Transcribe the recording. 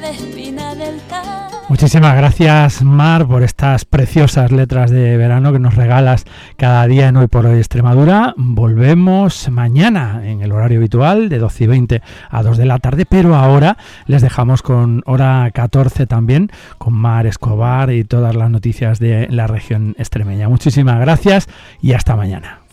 de espina del tal. Muchísimas gracias, Mar, por estas preciosas letras de verano que nos regalas cada día en Hoy por Hoy Extremadura. Volvemos mañana en el horario habitual de 12:20 a 2 de la tarde, pero ahora les dejamos con hora 14 también, con Mar Escobar y todas las noticias de la región extremeña. Muchísimas gracias y hasta mañana.